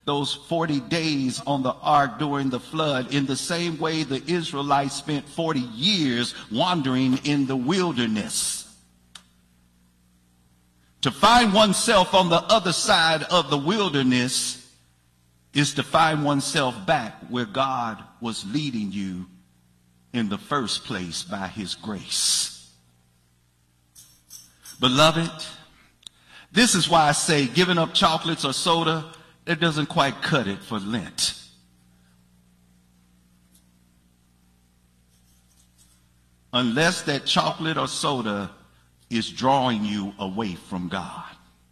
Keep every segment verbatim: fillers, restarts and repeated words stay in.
those forty days on the ark during the flood in the same way the Israelites spent forty years wandering in the wilderness. To find oneself on the other side of the wilderness is to find oneself back where God was leading you in the first place by his grace. Beloved, this is why I say giving up chocolates or soda, it doesn't quite cut it for Lent. Unless that chocolate or soda is drawing you away from God.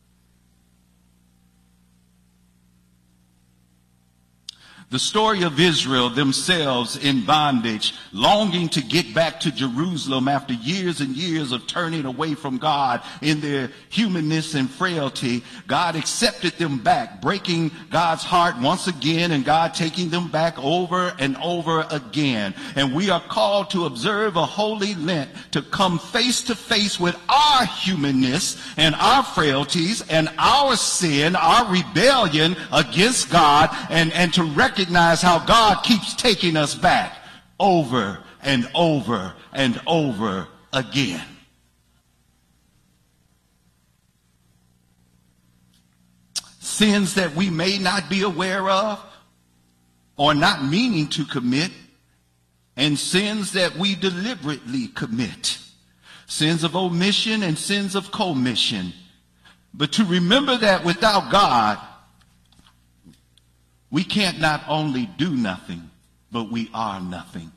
The story of Israel themselves in bondage, longing to get back to Jerusalem after years and years of turning away from God in their humanness and frailty. God accepted them back, breaking God's heart once again, and God taking them back over and over again. And we are called to observe a holy Lent, to come face to face with our humanness and our frailties and our sin, our rebellion against God, and, and to recognize Recognize how God keeps taking us back over and over and over again. Sins that we may not be aware of or not meaning to commit, and sins that we deliberately commit. Sins of omission and sins of commission. But to remember that without God, we can't not only do nothing, but we are nothing.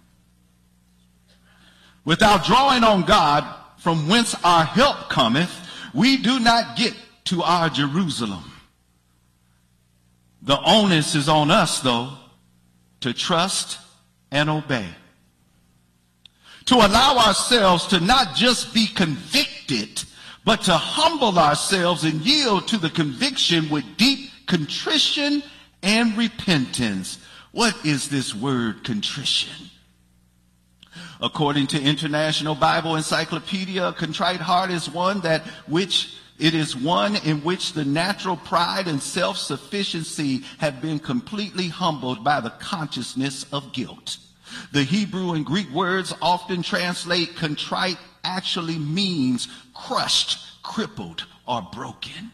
Without drawing on God, from whence our help cometh, we do not get to our Jerusalem. The onus is on us, though, to trust and obey. To allow ourselves to not just be convicted, but to humble ourselves and yield to the conviction with deep contrition and repentance. What is this word contrition? According to International Bible Encyclopedia, a contrite heart is one that which it is one in which the natural pride and self-sufficiency have been completely humbled by the consciousness of guilt. The Hebrew and Greek words often translate contrite actually means crushed, crippled, or broken.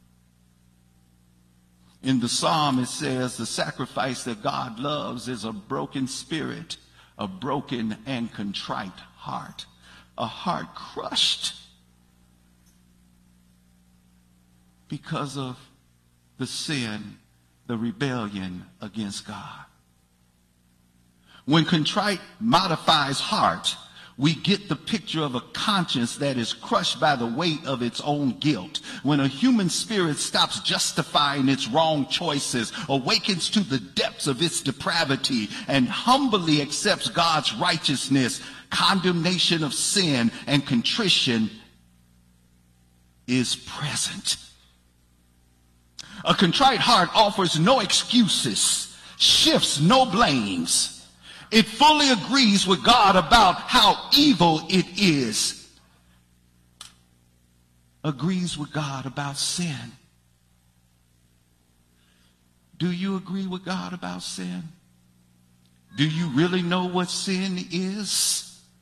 In the psalm, it says the sacrifice that God loves is a broken spirit, a broken and contrite heart, a heart crushed because of the sin, the rebellion against God. When contrite modifies heart, we get the picture of a conscience that is crushed by the weight of its own guilt. When a human spirit stops justifying its wrong choices, awakens to the depths of its depravity, and humbly accepts God's righteousness, condemnation of sin and contrition is present. A contrite heart offers no excuses, shifts no blames. It fully agrees with God about how evil it is. Agrees with God about sin. Do you agree with God about sin? Do you really know what sin is?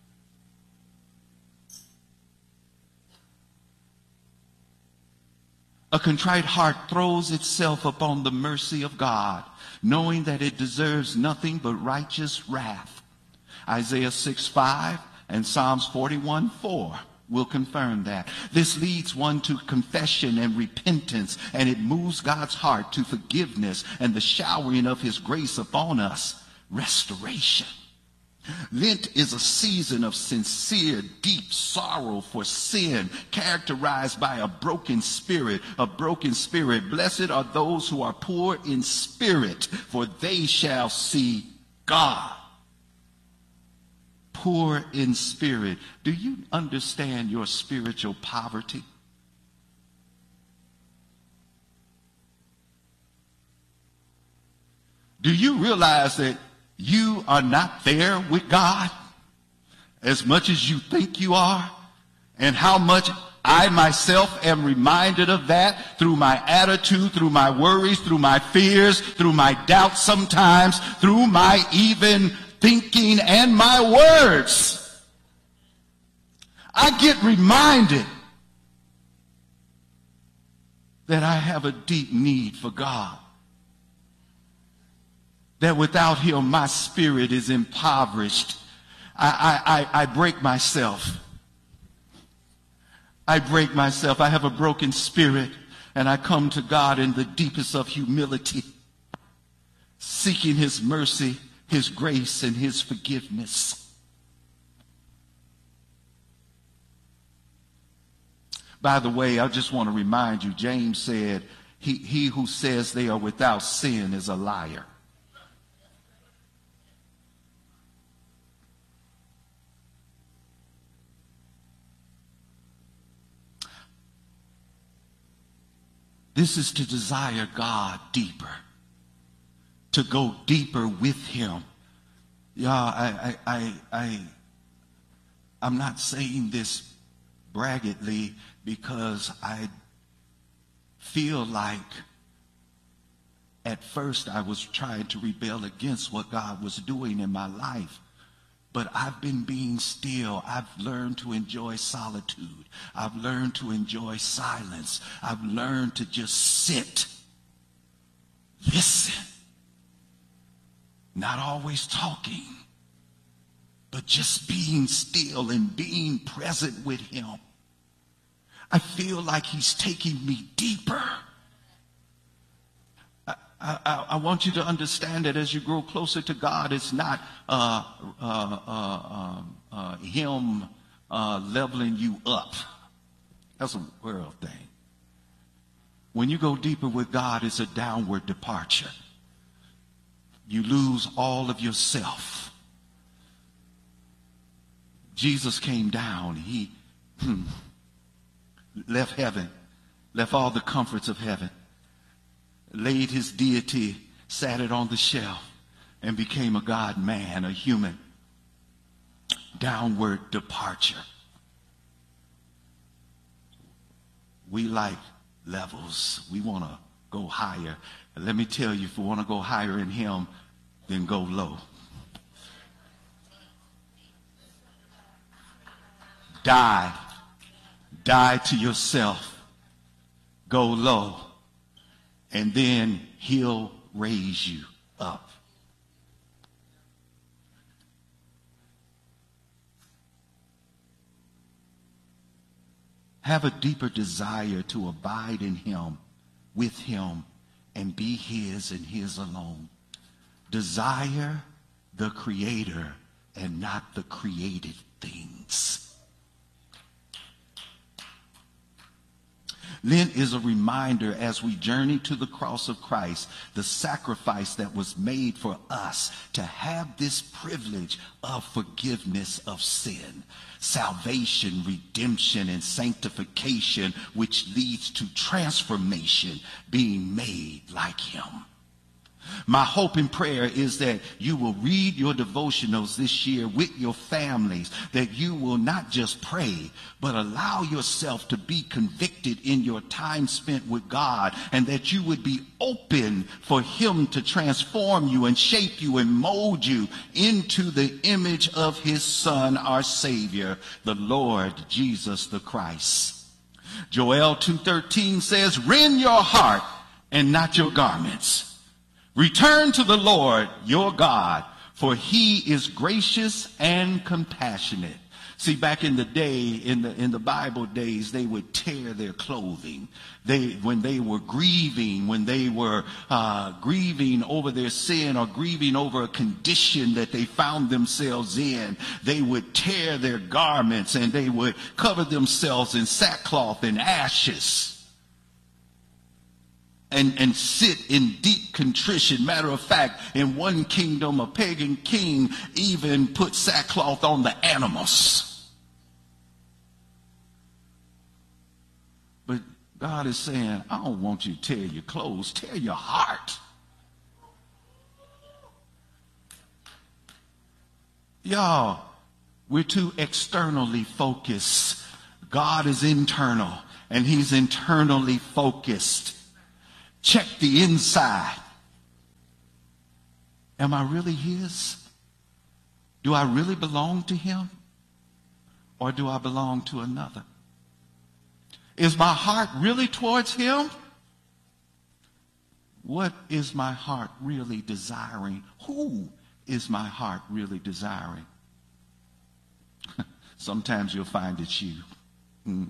A contrite heart throws itself upon the mercy of God, knowing that it deserves nothing but righteous wrath. Isaiah six five and Psalms forty-one four will confirm that. This leads one to confession and repentance, and it moves God's heart to forgiveness and the showering of his grace upon us, restoration. Lent is a season of sincere, deep sorrow for sin, characterized by a broken spirit, a broken spirit. Blessed are those who are poor in spirit, for they shall see God. Poor in spirit. Do you understand your spiritual poverty? Do you realize that you are not there with God as much as you think you are, and how much I myself am reminded of that through my attitude, through my worries, through my fears, through my doubts sometimes, through my even thinking and my words. I get reminded that I have a deep need for God. That without him, my spirit is impoverished. I, I, I, I break myself. I break myself. I have a broken spirit, and I come to God in the deepest of humility, seeking his mercy, his grace, and his forgiveness. By the way, I just want to remind you, James said, he, he who says they are without sin is a liar. This is to desire God deeper, to go deeper with him. Yeah, I, I, I, I, I'm not saying this braggadly because I feel like at first I was trying to rebel against what God was doing in my life. But I've been being still. I've learned to enjoy solitude. I've learned to enjoy silence. I've learned to just sit, listen, not always talking, but just being still and being present with him. I feel like he's taking me deeper. I, I, I want you to understand that as you grow closer to God, it's not uh, uh, uh, uh, him uh, leveling you up. That's a world thing. When you go deeper with God, it's a downward departure. You lose all of yourself. Jesus came down. He hmm, left heaven, left all the comforts of heaven, laid his deity, sat it on the shelf, and became a God-man, a human. Downward departure. We like levels. We want to go higher. And let me tell you, if we want to go higher in him, then go low. Die. Die to yourself. Go low. And then he'll raise you up. Have a deeper desire to abide in him, with him, and be his and his alone. Desire the Creator and not the created things. Lent is a reminder as we journey to the cross of Christ, the sacrifice that was made for us to have this privilege of forgiveness of sin, salvation, redemption, and sanctification, which leads to transformation, being made like him. My hope and prayer is that you will read your devotionals this year with your families, that you will not just pray, but allow yourself to be convicted in your time spent with God, and that you would be open for him to transform you and shape you and mold you into the image of his Son, our Savior, the Lord Jesus the Christ. Joel two thirteen says, "Rend your heart and not your garments. Return to the Lord your God, for he is gracious and compassionate." See, back in the day, in the in the Bible days, they would tear their clothing. They, when they were grieving, when they were uh, grieving over their sin or grieving over a condition that they found themselves in, they would tear their garments and they would cover themselves in sackcloth and ashes. And, and sit in deep contrition. Matter of fact, in one kingdom, a pagan king even put sackcloth on the animals. But God is saying, I don't want you to tear your clothes, tear your heart. Y'all, we're too externally focused. God is internal, and he's internally focused. Check the inside. Am I really his? Do I really belong to him? Or do I belong to another? Is my heart really towards him? What is my heart really desiring? Who is my heart really desiring? Sometimes you'll find it's you. Mm.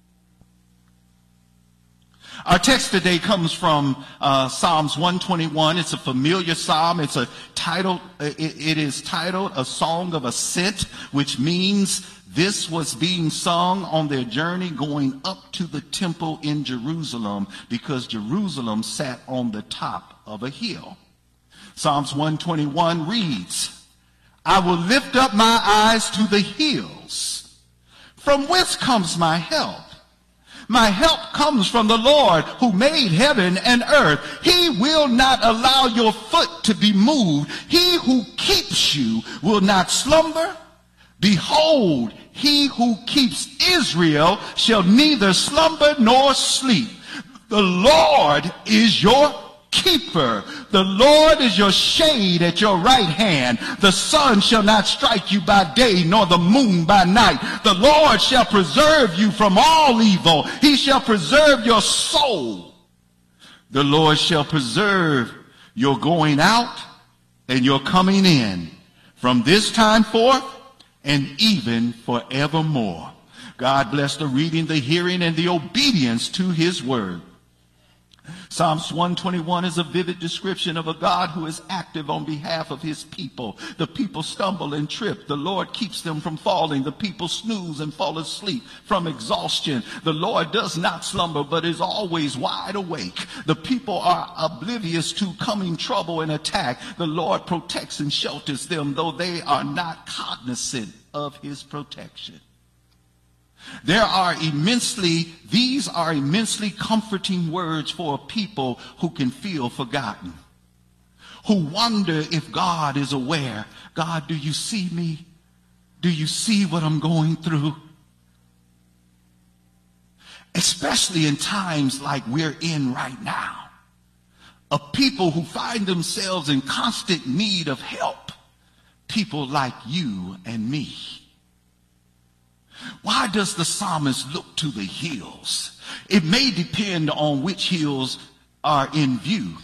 Our text today comes from uh, Psalms one twenty-one. It's a familiar psalm. It's a titled. It, it is titled "A Song of Ascent," which means this was being sung on their journey going up to the temple in Jerusalem, because Jerusalem sat on the top of a hill. Psalms one twenty-one reads, "I will lift up my eyes to the hills. From whence comes my help? My help comes from the Lord who made heaven and earth. He will not allow your foot to be moved. He who keeps you will not slumber. Behold, he who keeps Israel shall neither slumber nor sleep. The Lord is your keeper. The Lord is your shade at your right hand. The sun shall not strike you by day, nor the moon by night. The Lord shall preserve you from all evil. He shall preserve your soul. The Lord shall preserve your going out and your coming in from this time forth and even forevermore." God bless the reading, the hearing, and the obedience to his word. Psalms one twenty-one is a vivid description of a God who is active on behalf of his people. The people stumble and trip. The Lord keeps them from falling. The people snooze and fall asleep from exhaustion. The Lord does not slumber, but is always wide awake. The people are oblivious to coming trouble and attack. The Lord protects and shelters them, though they are not cognizant of his protection. There are immensely, these are immensely comforting words for a people who can feel forgotten, who wonder if God is aware. God, do you see me? Do you see what I'm going through? Especially in times like we're in right now, of people who find themselves in constant need of help, people like you and me. Why does the psalmist look to the hills? It may depend on which hills are in view.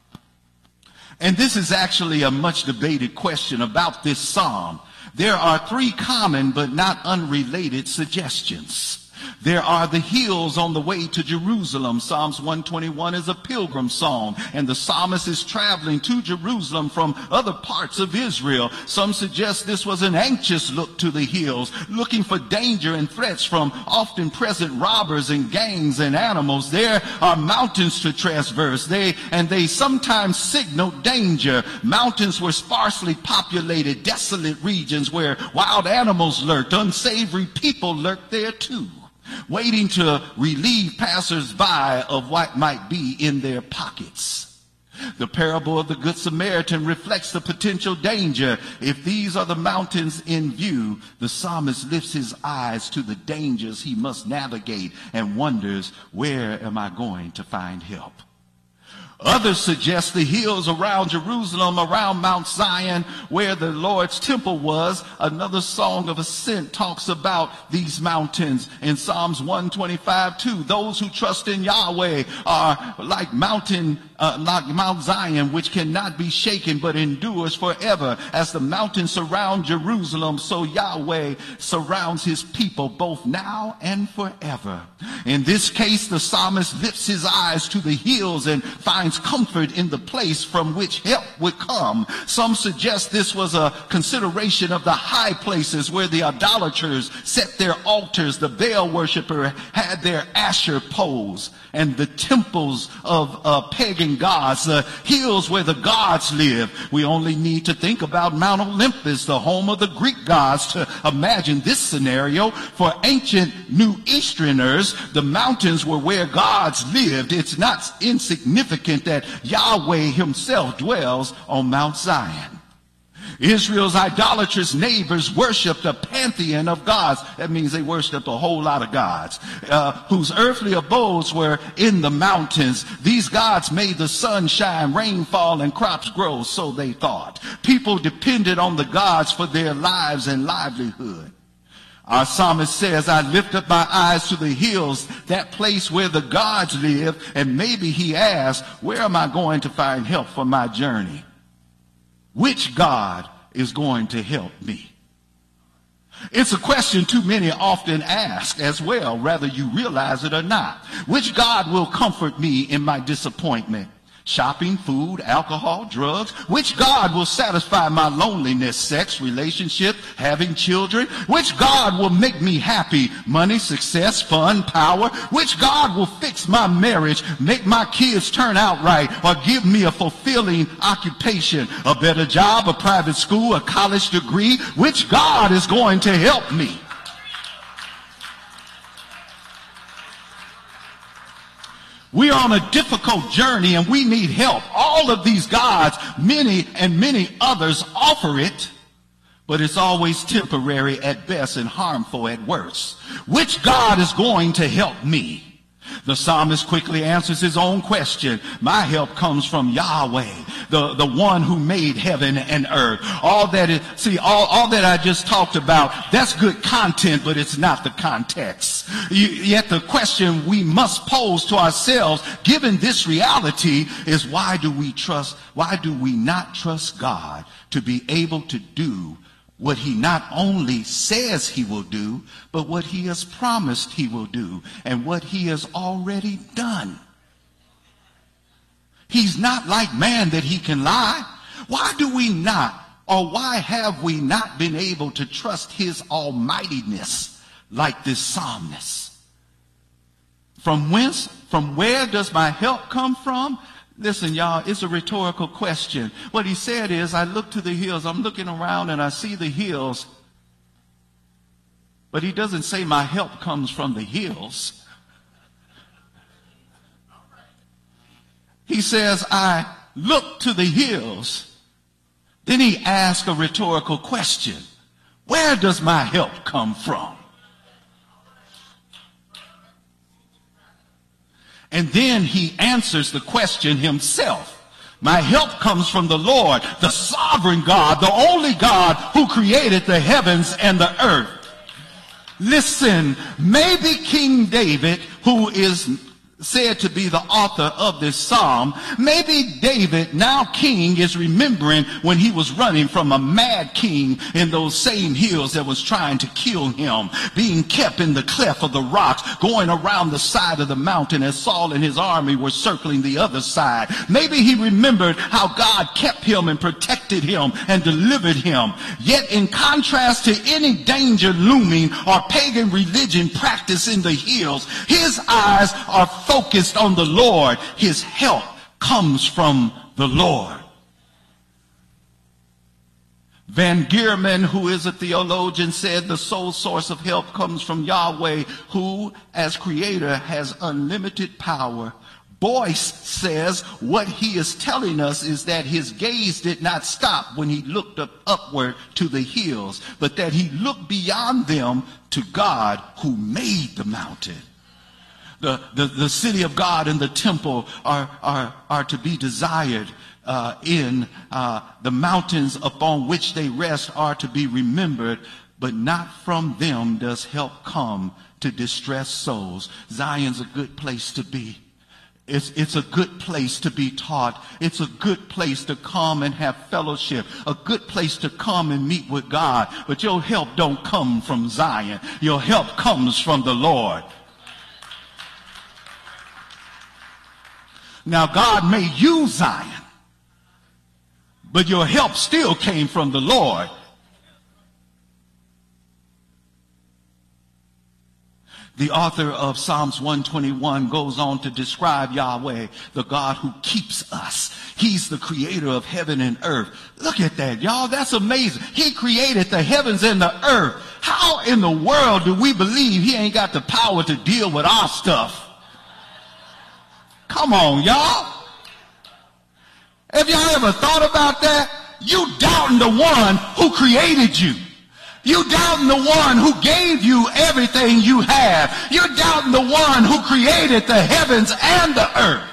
And this is actually a much debated question about this psalm. There are three common but not unrelated suggestions. There are the hills on the way to Jerusalem. Psalms one twenty-one is a pilgrim song, and the psalmist is traveling to Jerusalem from other parts of Israel. Some suggest this was an anxious look to the hills, looking for danger and threats from often present robbers and gangs and animals. There are mountains to traverse, they, and they sometimes signal danger. Mountains were sparsely populated, desolate regions where wild animals lurked. Unsavory people lurked there too, waiting to relieve passers-by of what might be in their pockets. The parable of the Good Samaritan reflects the potential danger. If these are the mountains in view, the psalmist lifts his eyes to the dangers he must navigate and wonders, where am I going to find help? Others suggest the hills around Jerusalem, around Mount Zion, where the Lord's temple was. Another song of ascent talks about these mountains in Psalms one twenty-five two. Those who trust in Yahweh are like mountain, uh, like Mount Zion, which cannot be shaken but endures forever. As the mountains surround Jerusalem, so Yahweh surrounds his people both now and forever. In this case, the psalmist lifts his eyes to the hills and finds comfort in the place from which help would come. Some suggest this was a consideration of the high places where the idolaters set their altars, the Baal worshiper had their Asher poles, and the temples of uh, pagan gods, the hills where the gods live. We only need to think about Mount Olympus, the home of the Greek gods, to imagine this scenario. For ancient New Easterners, the mountains were where gods lived. It's not insignificant that Yahweh himself dwells on Mount Zion. Israel's idolatrous neighbors worshipped a pantheon of gods. That means they worshipped a whole lot of gods, uh, whose earthly abodes were in the mountains. These gods made the sun shine, rain fall, and crops grow, so they thought. People depended on the gods for their lives and livelihood. Our psalmist says, I lift up my eyes to the hills, that place where the gods live. And maybe he asks, where am I going to find help for my journey? Which God is going to help me? It's a question too many often ask as well, whether you realize it or not. Which God will comfort me in my disappointment? Shopping, food, alcohol, drugs? Which God will satisfy my loneliness? Sex, relationship, having children? Which God will make me happy? Money, success, fun, power? Which God will fix my marriage, make my kids turn out right, or give me a fulfilling occupation, a better job, a private school, a college degree? Which God is going to help me? We are on a difficult journey and we need help. All of these gods, many and many others offer it, but it's always temporary at best and harmful at worst. Which God is going to help me? The psalmist quickly answers his own question. My help comes from Yahweh, the, the one who made heaven and earth. All that is, see, all, all that I just talked about, that's good content, but it's not the context. You, yet the question we must pose to ourselves, given this reality, is why do we trust, why do we not trust God to be able to do what he not only says he will do, but what he has promised he will do and what he has already done? He's not like man that he can lie. Why do we not, or why have we not been able to trust his almightiness like this psalmist? From whence, from where does my help come from? Listen, y'all, it's a rhetorical question. What he said is, I look to the hills. I'm looking around and I see the hills. But he doesn't say my help comes from the hills. He says, I look to the hills. Then he asks a rhetorical question. Where does my help come from? And then he answers the question himself. My help comes from the Lord, the sovereign God, the only God who created the heavens and the earth. Listen, maybe King David, who is said to be the author of this psalm, maybe David, now king, is remembering when he was running from a mad king in those same hills that was trying to kill him, being kept in the cleft of the rocks, going around the side of the mountain as Saul and his army were circling the other side. Maybe he remembered how God kept him and protected him and delivered him. Yet in contrast to any danger looming or pagan religion practiced in the hills, his eyes are focused on the Lord. His help comes from the Lord. Van Geerman, who is a theologian, said the sole source of help comes from Yahweh, who, as creator, has unlimited power. Boyce says what he is telling us is that his gaze did not stop when he looked up upward to the hills, but that he looked beyond them to God who made the mountain. The, the, the city of God and the temple are, are, are to be desired uh, in uh, the mountains upon which they rest are to be remembered, but not from them does help come to distressed souls. Zion's a good place to be. It's, it's a good place to be taught. It's a good place to come and have fellowship. A good place to come and meet with God. But your help don't come from Zion. Your help comes from the Lord. Now, God may use Zion, but your help still came from the Lord. The author of Psalms one twenty-one goes on to describe Yahweh, the God who keeps us. He's the creator of heaven and earth. Look at that, y'all. That's amazing. He created the heavens and the earth. How in the world do we believe he ain't got the power to deal with our stuff? Come on, y'all. Have y'all ever thought about that? You doubting the one who created you. You doubting the one who gave you everything you have. You're doubting the one who created the heavens and the earth.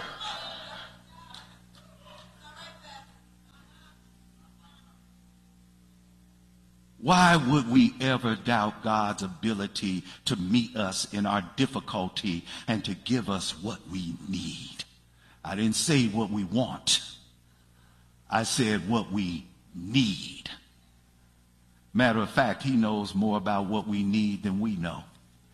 Why would we ever doubt God's ability to meet us in our difficulty and to give us what we need? I didn't say what we want. I said what we need. Matter of fact, he knows more about what we need than we know.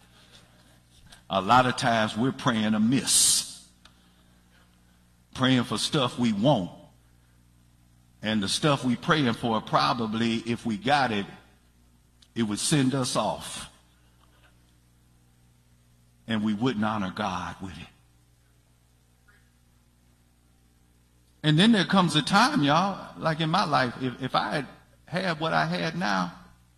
A lot of times we're praying amiss, praying for stuff we want. And the stuff we praying for, probably, if we got it, it would send us off. And we wouldn't honor God with it. And then there comes a time, y'all, like in my life, if, if I had had what I had now,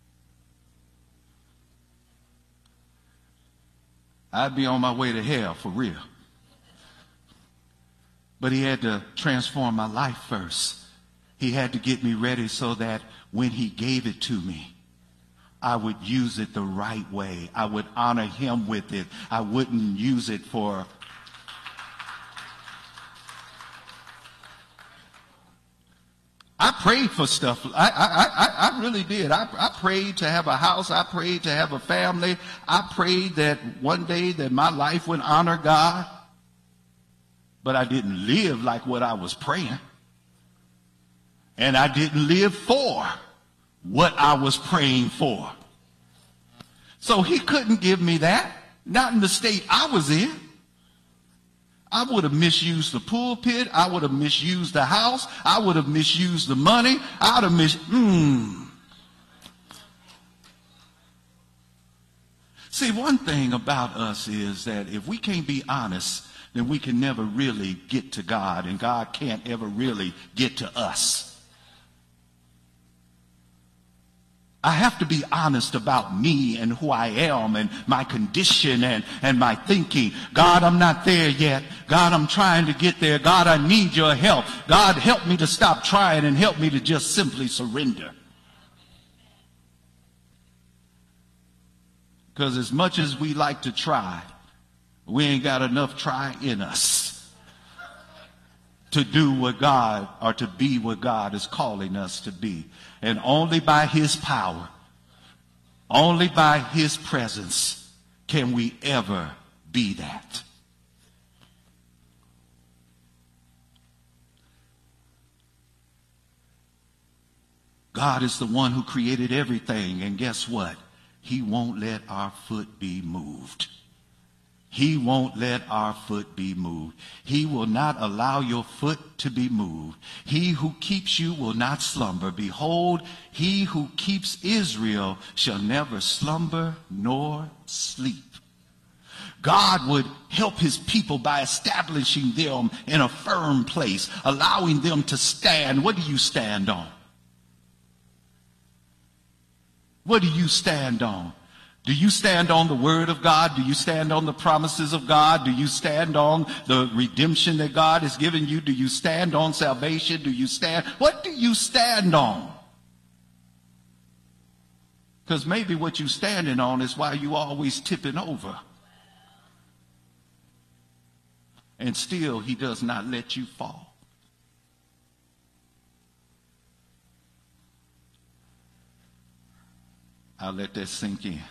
I'd be on my way to hell for real. But he had to transform my life first. He had to get me ready so that when he gave it to me, I would use it the right way. I would honor him with it. I wouldn't use it for I prayed for stuff. I, I, I, I really did. I, I prayed to have a house. I prayed to have a family. I prayed that one day that my life would honor God. But I didn't live like what I was praying. And I didn't live for what I was praying for. So he couldn't give me that. Not in the state I was in. I would have misused the pulpit. I would have misused the house. I would have misused the money. I would have mis... Mm. See, one thing about us is that if we can't be honest, then we can never really get to God, and God can't ever really get to us. I have to be honest about me and who I am and my condition and, and my thinking. God, I'm not there yet. God, I'm trying to get there. God, I need your help. God, help me to stop trying and help me to just simply surrender. Because as much as we like to try, we ain't got enough try in us to do what God, or to be what God is calling us to be. And only by his power, only by his presence can we ever be that. God is the one who created everything, and guess what? He won't let our foot be moved. He won't let our foot be moved. He will not allow your foot to be moved. He who keeps you will not slumber. Behold, he who keeps Israel shall never slumber nor sleep. God would help his people by establishing them in a firm place, allowing them to stand. What do you stand on? What do you stand on? Do you stand on the word of God? Do you stand on the promises of God? Do you stand on the redemption that God has given you? Do you stand on salvation? Do you stand? What do you stand on? Because maybe what you're standing on is why you always tipping over. And still he does not let you fall. I'll let that sink in.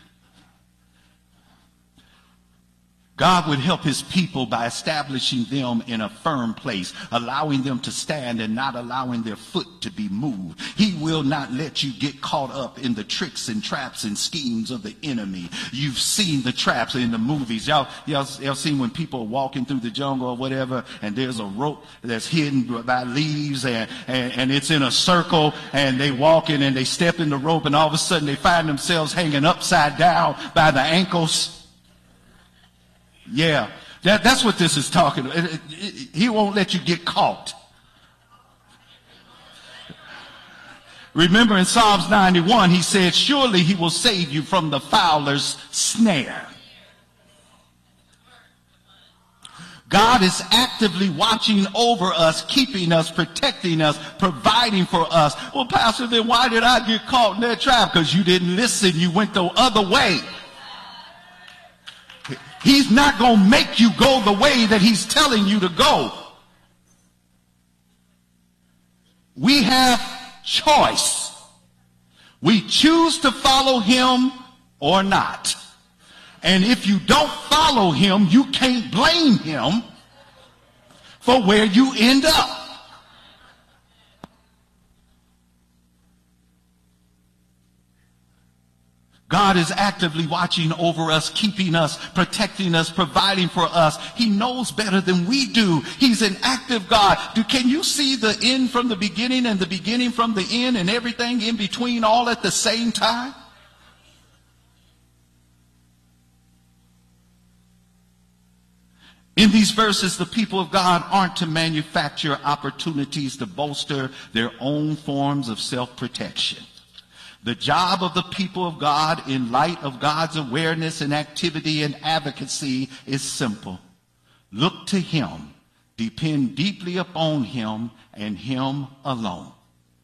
God would help his people by establishing them in a firm place, allowing them to stand and not allowing their foot to be moved. He will not let you get caught up in the tricks and traps and schemes of the enemy. You've seen the traps in the movies. Y'all, y'all, y'all seen when people are walking through the jungle or whatever, and there's a rope that's hidden by leaves, and, and, and it's in a circle, and they walk in and they step in the rope, and all of a sudden they find themselves hanging upside down by the ankles. Yeah, that, that's what this is talking about. It, it, it, he won't let you get caught. Remember in Psalms ninety-one, he said, surely he will save you from the fowler's snare. God is actively watching over us, keeping us, protecting us, providing for us. Well, Pastor, then why did I get caught in that trap? Because you didn't listen. You went the other way. He's not going to make you go the way that he's telling you to go. We have choice. We choose to follow him or not. And if you don't follow him, you can't blame him for where you end up. God is actively watching over us, keeping us, protecting us, providing for us. He knows better than we do. He's an active God. Do, can you see the end from the beginning and the beginning from the end and everything in between all at the same time? In these verses, the people of God aren't to manufacture opportunities to bolster their own forms of self-protection. The job of the people of God in light of God's awareness and activity and advocacy is simple. Look to him, depend deeply upon him and him alone.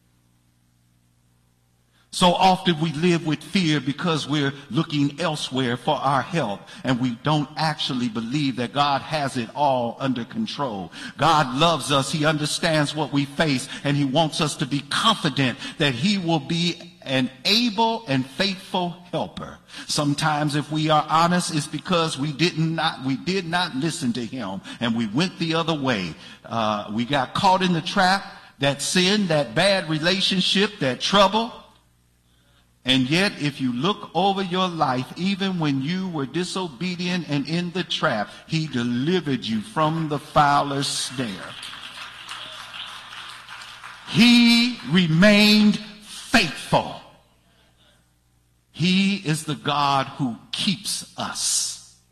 So often we live with fear because we're looking elsewhere for our help, and we don't actually believe that God has it all under control. God loves us. He understands what we face, and he wants us to be confident that he will be an able and faithful helper. Sometimes, if we are honest, it's because we did not we did not listen to him, and we went the other way. Uh, we got caught in the trap, that sin, that bad relationship, that trouble. And yet, if you look over your life, even when you were disobedient and in the trap, he delivered you from the fowler's snare. He remained faithful. He is the God who keeps us.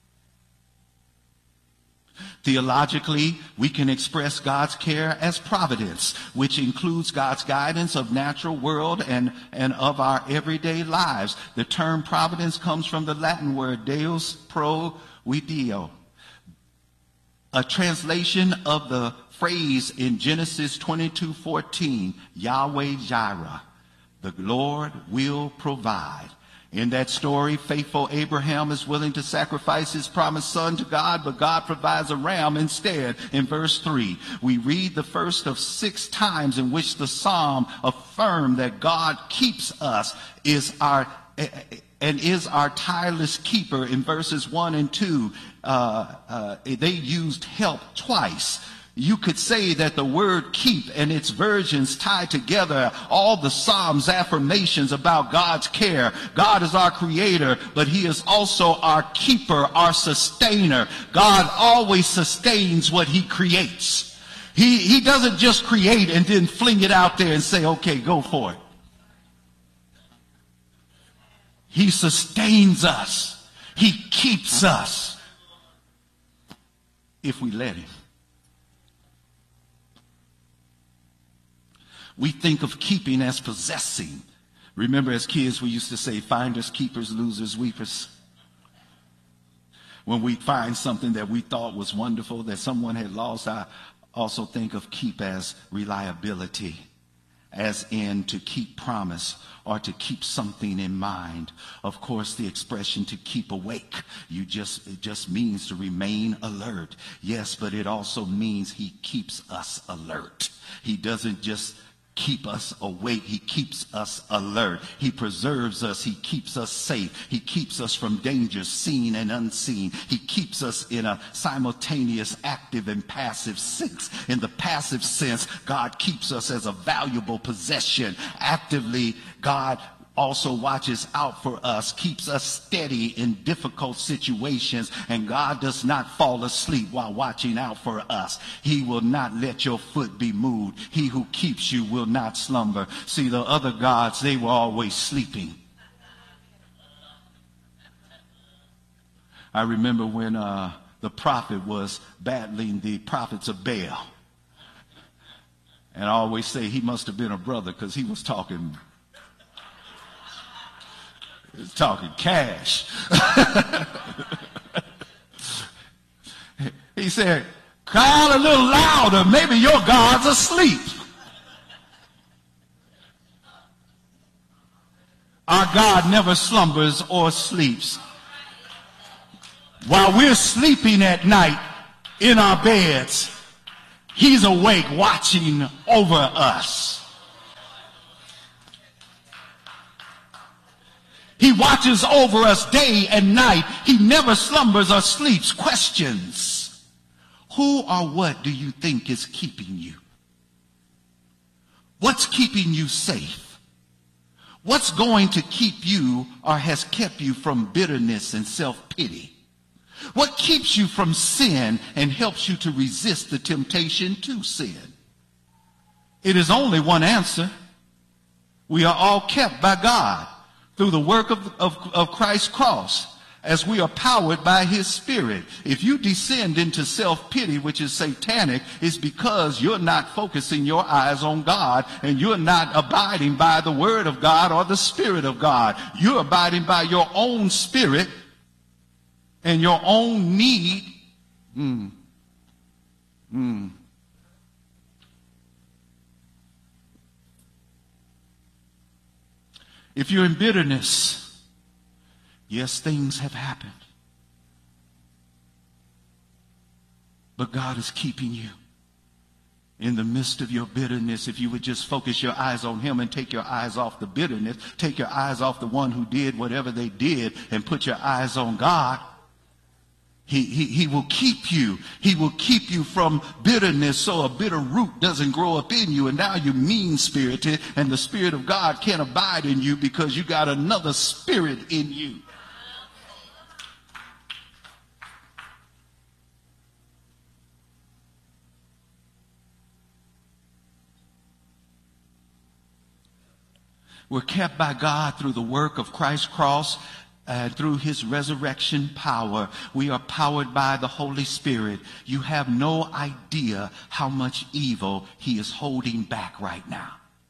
Theologically, we can express God's care as providence, which includes God's guidance of natural world and, and of our everyday lives. The term providence comes from the Latin word Deus provideo, a translation of the phrase in Genesis twenty-two fourteen, Yahweh Jireh, the Lord will provide. In that story, faithful Abraham is willing to sacrifice his promised son to God, but God provides a ram instead. In verse three, we read the first of six times in which the psalm affirmed that God keeps us is our and is our tireless keeper. In verses one and two, uh, uh, they used help twice. You could say that the word keep and its versions tie together all the Psalms' affirmations about God's care. God is our creator, but he is also our keeper, our sustainer. God always sustains what he creates. He, he doesn't just create and then fling it out there and say, okay, go for it. He sustains us. He keeps us if we let him. We think of keeping as possessing. Remember, as kids, we used to say finders, keepers, losers, weepers. When we find something that we thought was wonderful that someone had lost, I also think of keep as reliability, as in to keep promise or to keep something in mind. Of course, the expression to keep awake, you just it just means to remain alert. Yes, but it also means he keeps us alert. He doesn't just keep us awake. He keeps us alert. He preserves us. He keeps us safe. He keeps us from dangers seen and unseen. He keeps us in a simultaneous active and passive sense. In the passive sense, God keeps us as a valuable possession. Actively, God also watches out for us, keeps us steady in difficult situations, and God does not fall asleep while watching out for us. He will not let your foot be moved. He who keeps you will not slumber. See, the other gods, they were always sleeping. I remember when uh, the prophet was battling the prophets of Baal. And I always say he must have been a brother because he was talking He's talking cash. He said, Call a little louder. Maybe your God's asleep. Our God never slumbers or sleeps. While we're sleeping at night in our beds, he's awake watching over us. He watches over us day and night. He never slumbers or sleeps. Questions. Who or what do you think is keeping you? What's keeping you safe? What's going to keep you or has kept you from bitterness and self-pity? What keeps you from sin and helps you to resist the temptation to sin? It is only one answer. We are all kept by God through the work of, of, of Christ's cross, as we are powered by his Spirit. If you descend into self-pity, which is satanic, it's because you're not focusing your eyes on God, and you're not abiding by the Word of God or the Spirit of God. You're abiding by your own spirit and your own need. Mm. Mm. If you're in bitterness, yes, things have happened. But God is keeping you in the midst of your bitterness. If you would just focus your eyes on him and take your eyes off the bitterness, take your eyes off the one who did whatever they did and put your eyes on God, He, he, he will keep you. He will keep you from bitterness so a bitter root doesn't grow up in you. And now you're mean-spirited and the Spirit of God can't abide in you because you got another spirit in you. We're kept by God through the work of Christ's cross. Uh, through his resurrection power. We are powered by the Holy Spirit. You have no idea how much evil he is holding back right now.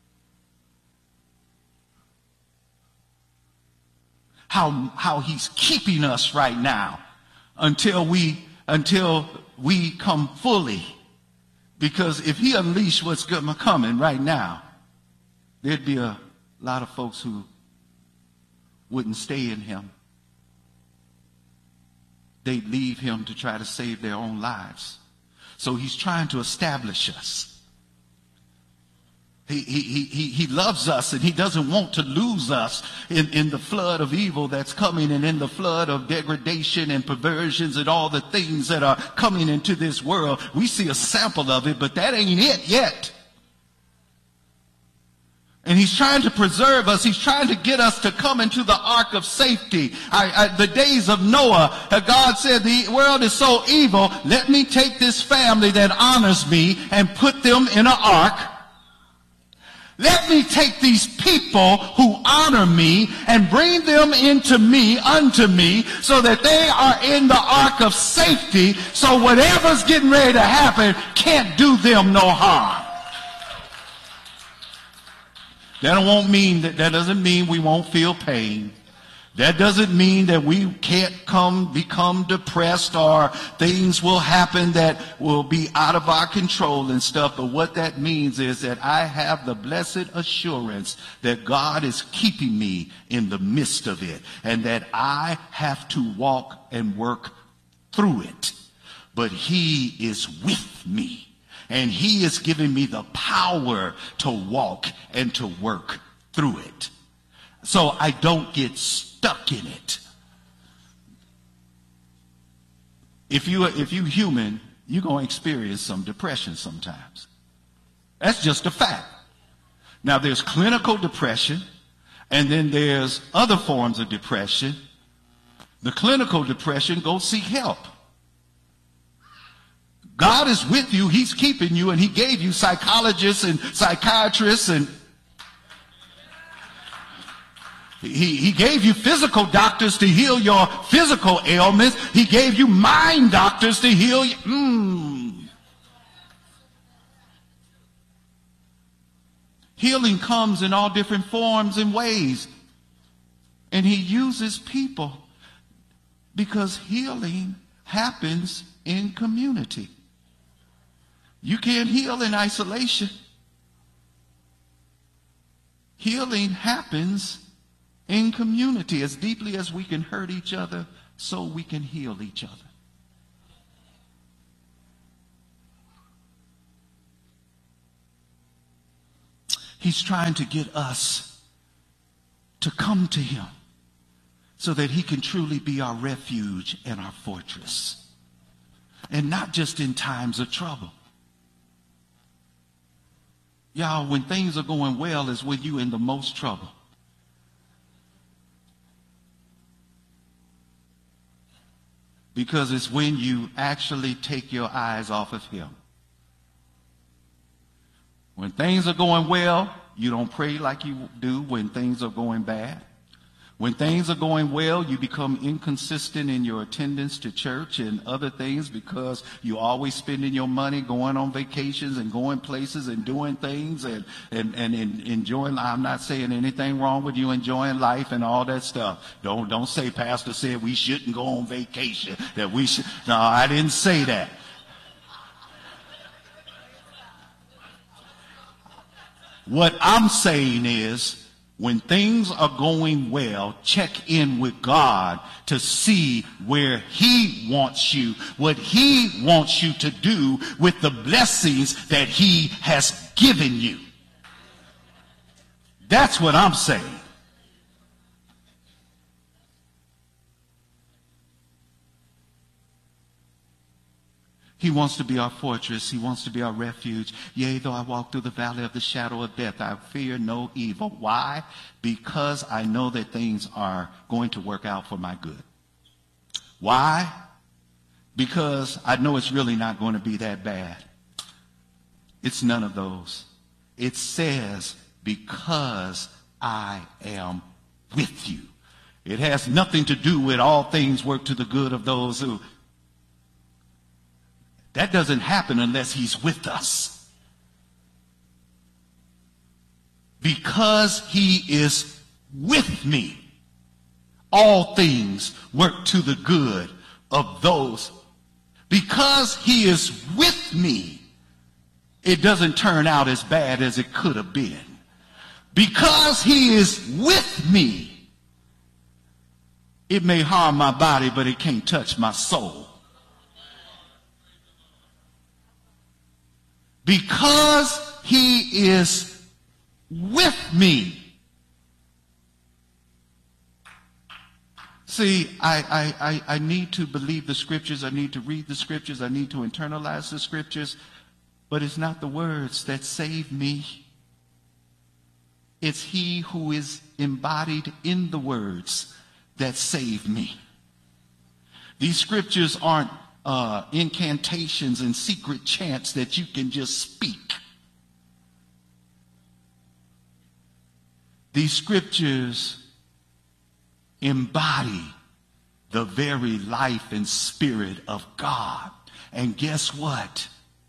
How, how he's keeping us right now until we, until we come fully. Because if he unleashed what's coming right now, there'd be a lot of folks who wouldn't stay in him. They'd leave him to try to save their own lives. So he's trying to establish us. He, he, he, he loves us and he doesn't want to lose us in, in the flood of evil that's coming and in the flood of degradation and perversions and all the things that are coming into this world. We see a sample of it, but that ain't it yet. And he's trying to preserve us. He's trying to get us to come into the ark of safety. I, I, the days of Noah, uh, God said, the world is so evil, let me take this family that honors me and put them in an ark. Let me take these people who honor me and bring them into me, unto me, so that they are in the ark of safety, so whatever's getting ready to happen can't do them no harm. That won't mean that, that doesn't mean we won't feel pain. That doesn't mean that we can't come become depressed or things will happen that will be out of our control and stuff. But what that means is that I have the blessed assurance that God is keeping me in the midst of it and that I have to walk and work through it. But he is with me. And he is giving me the power to walk and to work through it. So I don't get stuck in it. If you if you human, you're going to experience some depression sometimes. That's just a fact. Now there's clinical depression, and then there's other forms of depression. The clinical depression, go seek help. God is with you. He's keeping you, and he gave you psychologists and psychiatrists, and he, he gave you physical doctors to heal your physical ailments. He gave you mind doctors to heal you. Mm. Healing comes in all different forms and ways, and he uses people because healing happens in community. You can't heal in isolation. Healing happens in community. As deeply as we can hurt each other, so we can heal each other. He's trying to get us to come to him so that he can truly be our refuge and our fortress. And not just in times of trouble. Y'all, when things are going well is when you're in the most trouble. Because it's when you actually take your eyes off of him. When things are going well, you don't pray like you do when things are going bad. When things are going well, you become inconsistent in your attendance to church and other things because you're always spending your money going on vacations and going places and doing things and, and, and, and enjoying. I'm not saying anything wrong with you enjoying life and all that stuff. Don't, don't say Pastor said we shouldn't go on vacation, that we should. No, I didn't say that. What I'm saying is, when things are going well, check in with God to see where he wants you, what he wants you to do with the blessings that he has given you. That's what I'm saying. He wants to be our fortress. He wants to be our refuge. Yea, though I walk through the valley of the shadow of death, I fear no evil. Why? Because I know that things are going to work out for my good. Why? Because I know it's really not going to be that bad. It's none of those. It says, because I am with you. It has nothing to do with all things work to the good of those who... That doesn't happen unless he's with us. Because he is with me, all things work to the good of those. Because he is with me, it doesn't turn out as bad as it could have been. Because he is with me, it may harm my body, but it can't touch my soul. Because he is with me. See, I, I, I, I need to believe the scriptures. I need to read the scriptures. I need to internalize the scriptures. But it's not the words that save me. It's he who is embodied in the words that save me. These scriptures aren't Uh, incantations and secret chants that you can just speak. These scriptures embody the very life and spirit of God. And guess what?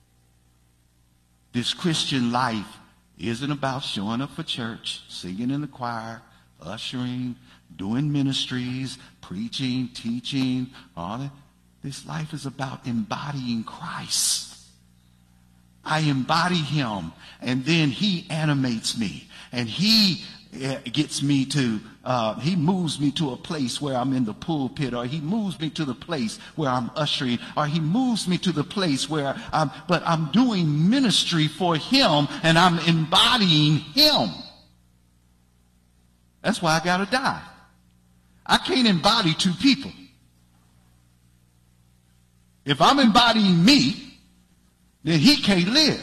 This Christian life isn't about showing up for church, singing in the choir, ushering, doing ministries, preaching, teaching, all that. This life is about embodying Christ. I embody him, and then he animates me, and he gets me to, uh, he moves me to a place where I'm in the pulpit, or he moves me to the place where I'm ushering, or he moves me to the place where I'm, but I'm doing ministry for him, and I'm embodying him. That's why I gotta die. I can't embody two people. If I'm embodying me, then he can't live.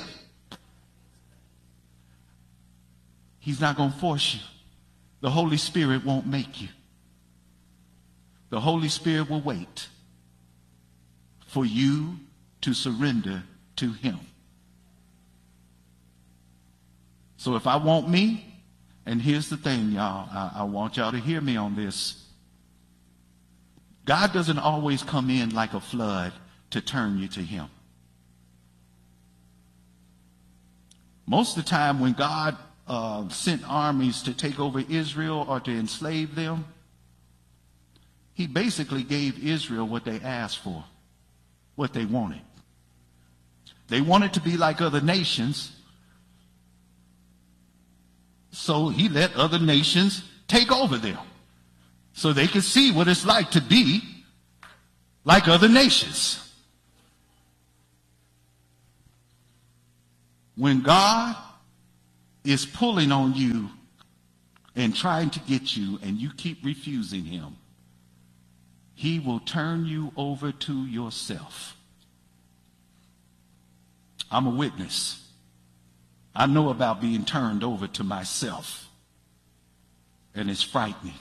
He's not going to force you. The Holy Spirit won't make you. The Holy Spirit will wait for you to surrender to him. So if I want me, and here's the thing, y'all, I, I want y'all to hear me on this. God doesn't always come in like a flood to turn you to him. Most of the time when God uh, sent armies to take over Israel or to enslave them, he basically gave Israel what they asked for, what they wanted. They wanted to be like other nations. So he let other nations take over them so they could see what it's like to be like other nations. When God is pulling on you and trying to get you and you keep refusing him, he will turn you over to yourself. I'm a witness. I know about being turned over to myself, and it's frightening.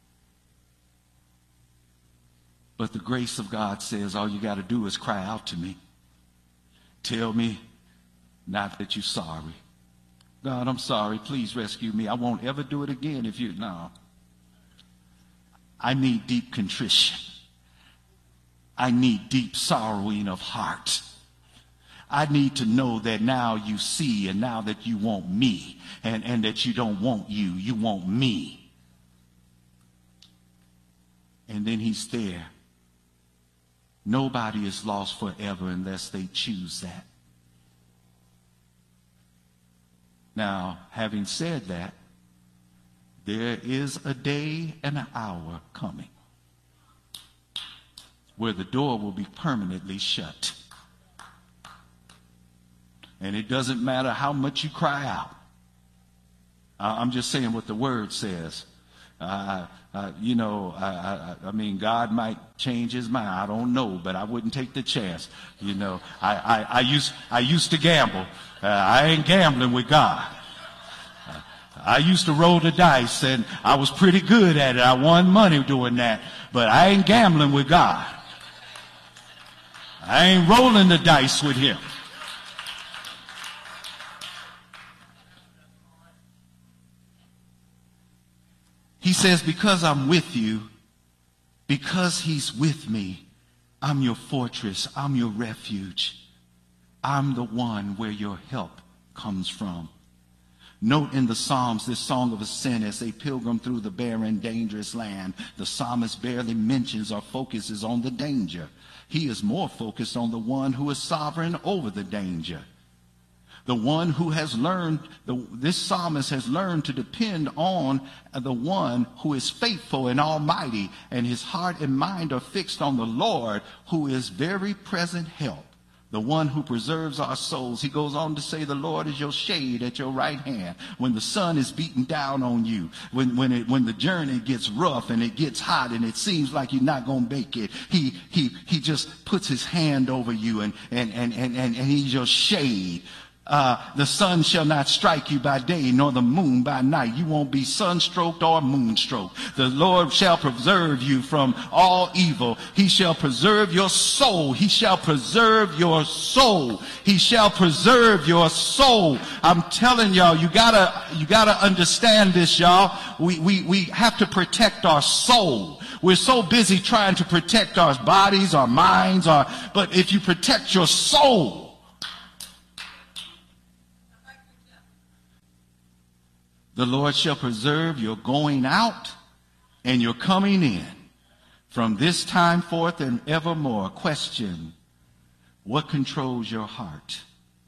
But the grace of God says all you got to do is cry out to me. Tell me not that you're sorry. God, I'm sorry. Please rescue me. I won't ever do it again if you... No. I need deep contrition. I need deep sorrowing of heart. I need to know that now you see and now that you want me and, and that you don't want you. You want me. And then he's there. Nobody is lost forever unless they choose that. Now, having said that, there is a day and an hour coming where the door will be permanently shut. And it doesn't matter how much you cry out. I'm just saying what the word says. Uh, uh, you know, I, I, I mean, God might change his mind. I don't know, but I wouldn't take the chance. You know, I, I, I used I used to gamble. Uh, I ain't gambling with God. Uh, I used to roll the dice, and I was pretty good at it. I won money doing that, but I ain't gambling with God. I ain't rolling the dice with him. He says, because I'm with you, because he's with me, I'm your fortress, I'm your refuge. I'm the one where your help comes from. Note in the Psalms this song of ascent as a pilgrim through the barren, dangerous land. The psalmist barely mentions or focuses on the danger. He is more focused on the one who is sovereign over the danger. The one who has learned, the, this psalmist has learned to depend on the one who is faithful and almighty, and his heart and mind are fixed on the Lord, who is very present help, the one who preserves our souls. He goes on to say, the Lord is your shade at your right hand. When the sun is beating down on you, when, when, it, when the journey gets rough and it gets hot and it seems like you're not going to make it, he, he, he just puts his hand over you, and, and, and, and, and, and he's your shade. Uh, the sun shall not strike you by day, nor the moon by night. You won't be sunstroked or moonstroked. The Lord shall preserve you from all evil. He shall preserve your soul. He shall preserve your soul. He shall preserve your soul. I'm telling y'all, you gotta, you gotta understand this, y'all. We, we, we have to protect our soul. We're so busy trying to protect our bodies, our minds, our, but if you protect your soul, the Lord shall preserve your going out and your coming in from this time forth and evermore. Question: what controls your heart?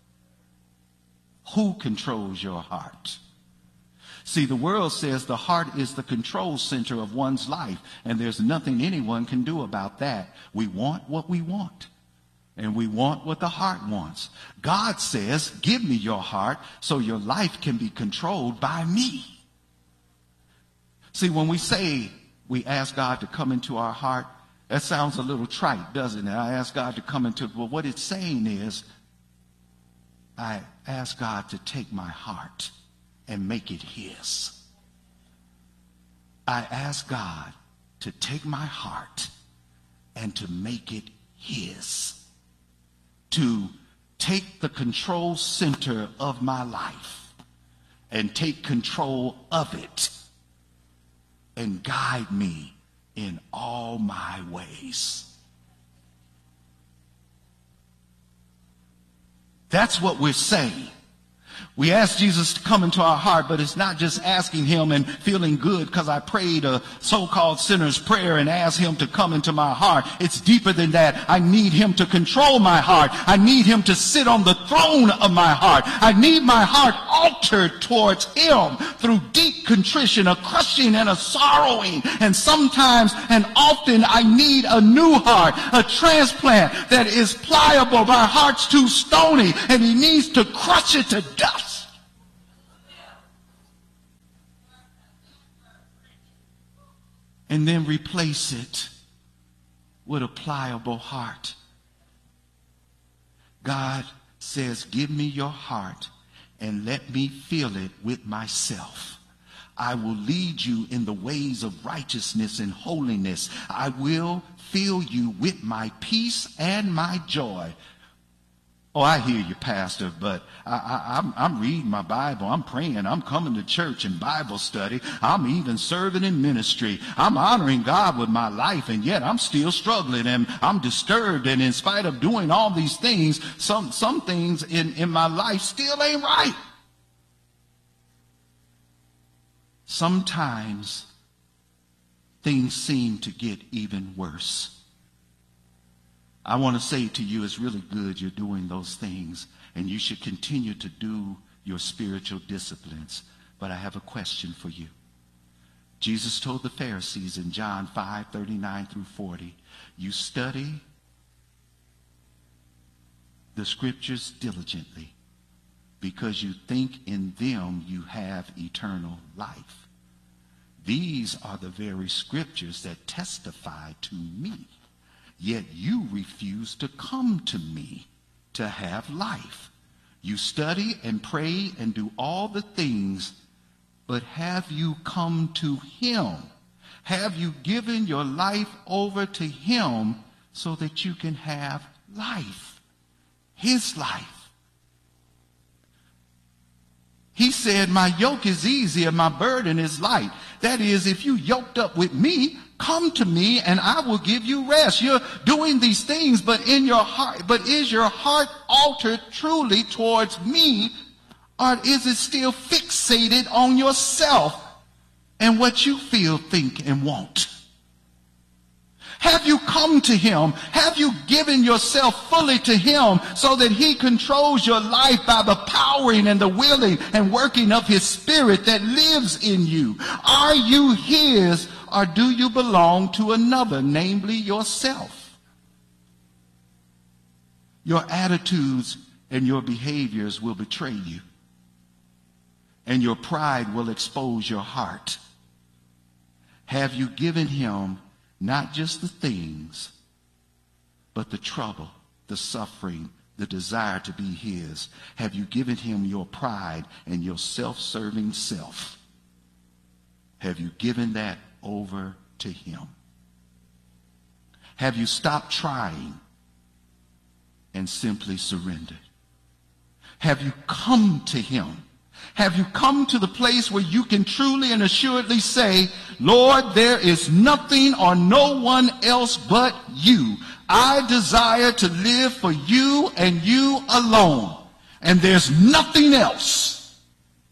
Who controls your heart? See, the world says the heart is the control center of one's life, and there's nothing anyone can do about that. We want what we want. And we want what the heart wants. God says, give me your heart so your life can be controlled by me. See, when we say we ask God to come into our heart, that sounds a little trite, doesn't it? I ask God to come into it. Well, what it's saying is, I ask God to take my heart and make it his. I ask God to take my heart and to make it his. To take the control center of my life and take control of it and guide me in all my ways. That's what we're saying. We ask Jesus to come into our heart, but it's not just asking him and feeling good because I prayed a so-called sinner's prayer and asked him to come into my heart. It's deeper than that. I need him to control my heart. I need him to sit on the throne of my heart. I need my heart altered towards him through deep contrition, a crushing and a sorrowing. And sometimes and often I need a new heart, a transplant that is pliable. My heart's too stony and he needs to crush it to dust. And then replace it with a pliable heart. God says, give me your heart and let me fill it with myself. I will lead you in the ways of righteousness and holiness. I will fill you with my peace and my joy. Oh, I hear you, Pastor, but I, I, I'm, I'm reading my Bible. I'm praying. I'm coming to church and Bible study. I'm even serving in ministry. I'm honoring God with my life, and yet I'm still struggling, and I'm disturbed. And in spite of doing all these things, some, some things in, in my life still ain't right. Sometimes things seem to get even worse. I want to say to you, it's really good you're doing those things, and you should continue to do your spiritual disciplines. But I have a question for you. Jesus told the Pharisees in John five, thirty-nine through forty, you study the scriptures diligently because you think in them you have eternal life. These are the very scriptures that testify to me. Yet you refuse to come to me to have life. You study and pray and do all the things, but have you come to him? Have you given your life over to him so that you can have life? His life. He said, my yoke is easy and my burden is light. That is, if you yoked up with me, come to me and I will give you rest. You're doing these things, but in your heart, but is your heart altered truly towards me, or is it still fixated on yourself and what you feel, think, and want? Have you come to him? Have you given yourself fully to him so that he controls your life by the powering and the willing and working of his spirit that lives in you? Are you his, or do you belong to another, namely yourself? Your attitudes and your behaviors will betray you, and your pride will expose your heart. Have you given him not just the things, but the trouble, the suffering, the desire to be his? Have you given him your pride and your self-serving self? Have you given that over to him? Have you stopped trying and simply surrendered? Have you come to him? Have you come to the place where you can truly and assuredly say, Lord, there is nothing or no one else but you. I desire to live for you and you alone, and there's nothing else.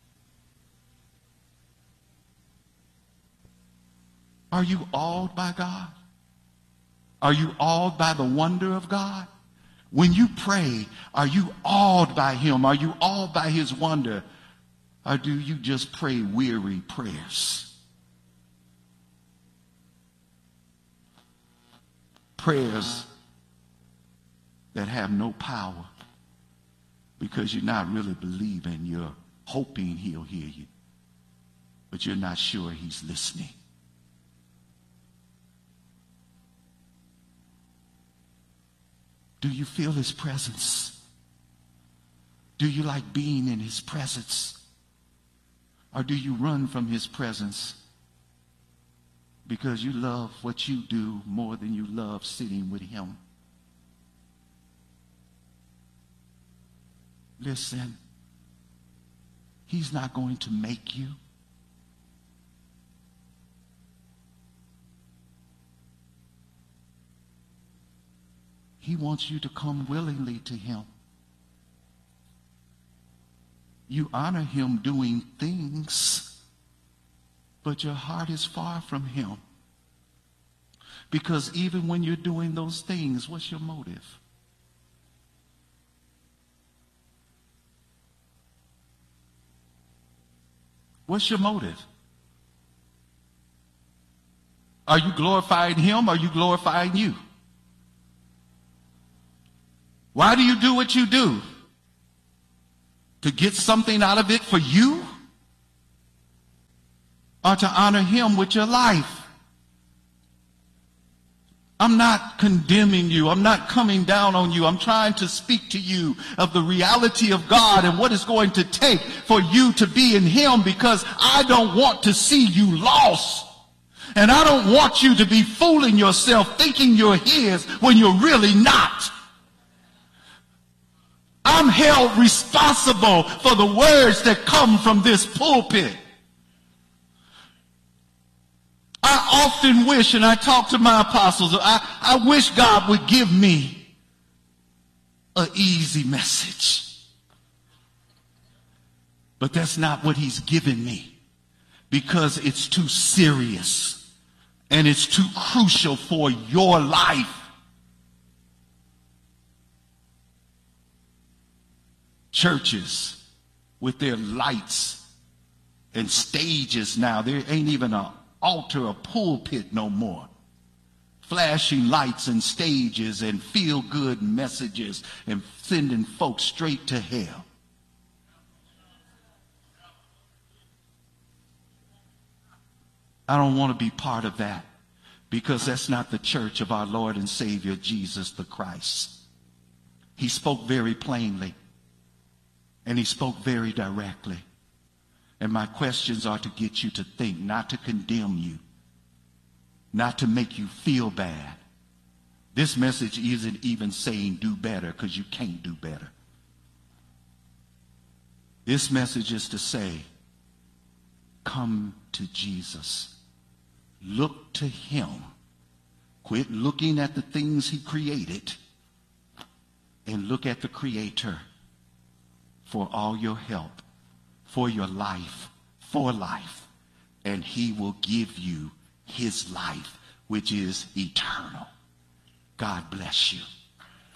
Are you awed by God? Are you awed by the wonder of God? When you pray, are you awed by him? Are you awed by his wonder? Or do you just pray weary prayers? Prayers that have no power because you're not really believing. You're hoping he'll hear you, but you're not sure he's listening. Do you feel his presence? Do you like being in his presence? Or do you run from his presence because you love what you do more than you love sitting with him? Listen, he's not going to make you. He wants you to come willingly to him. You honor him doing things, but your heart is far from him. Because even when you're doing those things, what's your motive? What's your motive? Are you glorifying him or are you glorifying you? Why do you do what you do? To get something out of it for you? Or to honor him with your life? I'm not condemning you. I'm not coming down on you. I'm trying to speak to you of the reality of God and what it's going to take for you to be in him, because I don't want to see you lost. And I don't want you to be fooling yourself thinking you're his when you're really not. I'm held responsible for the words that come from this pulpit. I often wish, and I talk to my apostles, I, I wish God would give me an easy message. But that's not what he's given me, because it's too serious and it's too crucial for your life. Churches with their lights and stages now, there ain't even an altar or pulpit no more. Flashing lights and stages and feel-good messages and sending folks straight to hell. I don't want to be part of that, because that's not the church of our Lord and Savior Jesus the Christ. He spoke very plainly and he spoke very directly. And my questions are to get you to think, not to condemn you, not to make you feel bad. This message isn't even saying do better, because you can't do better. This message is to say, come to Jesus. Look to him. Quit looking at the things he created and look at the Creator for all your help, for your life, for life, and he will give you his life, which is eternal. God bless you.